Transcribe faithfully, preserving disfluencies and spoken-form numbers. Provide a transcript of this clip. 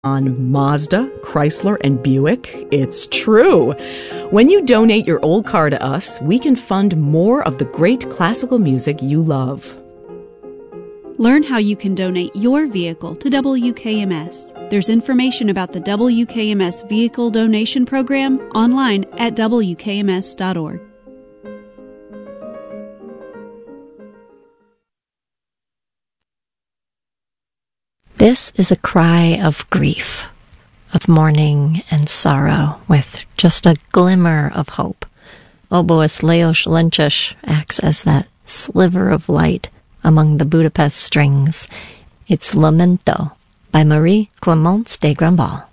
on Mazda, Chrysler, and Buick. It's true. When you donate your old car to us, we can fund more of the great classical music you love. Learn how you can donate your vehicle to W K M S. There's information about the W K M S Vehicle Donation Program online at W K M S dot org. This is a cry of grief, of mourning and sorrow, with just a glimmer of hope. Oboist Lajos Lencses acts as that sliver of light among the Budapest strings. It's Lamento by Marie Clémence de Grandval.